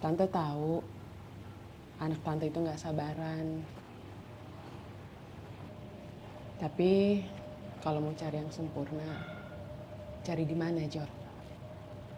Tante tahu anak tante itu nggak sabaran. Tapi kalau mau cari yang sempurna, cari di mana, Jor?